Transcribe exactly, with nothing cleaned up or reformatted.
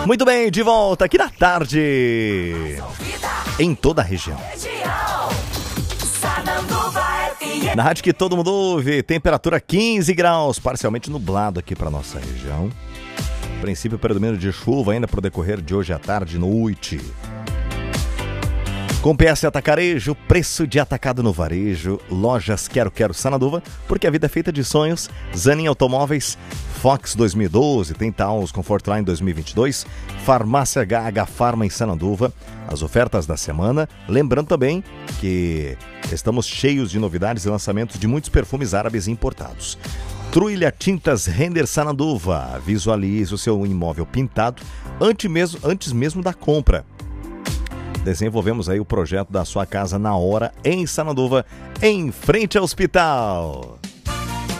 Muito bem, de volta aqui na tarde, em toda a região. Na rádio que todo mundo ouve, temperatura quinze graus, parcialmente nublado aqui para nossa região. Princípio predomínio de chuva ainda para o decorrer de hoje à tarde e noite. Com P S Atacarejo, preço de atacado no varejo, lojas Quero Quero Sananduva, porque a vida é feita de sonhos. Zanin Automóveis, Fox dois mil e doze, tem Taos Comfortline dois mil e vinte e dois, Farmácia H H Pharma em Sananduva, as ofertas da semana. Lembrando também que estamos cheios de novidades e lançamentos de muitos perfumes árabes importados. Trilha Tintas Render Sananduva, visualize o seu imóvel pintado antes mesmo, antes mesmo da compra. Desenvolvemos aí o projeto da sua casa na hora, em Sananduva, em frente ao hospital.